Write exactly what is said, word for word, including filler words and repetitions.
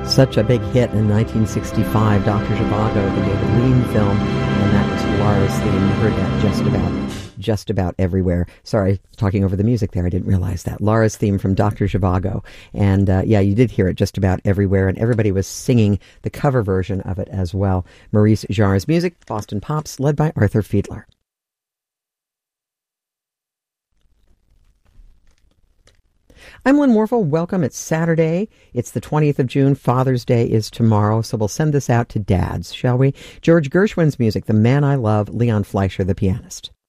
Such a big hit in nineteen sixty-five, Doctor Zhivago, the David Lean film, and that was Lara's theme. You heard that just about, just about everywhere. Sorry, talking over the music there, I didn't realize that. Lara's theme from Doctor Zhivago. And uh, yeah, you did hear it just about everywhere, and everybody was singing the cover version of it as well. Maurice Jarre's music, Boston Pops, led by Arthur Fiedler. I'm Lynn Warfel. Welcome. It's Saturday. It's the twentieth of June. Father's Day is tomorrow, so we'll send this out to dads, shall we? George Gershwin's music, The Man I Love, Leon Fleischer, the pianist.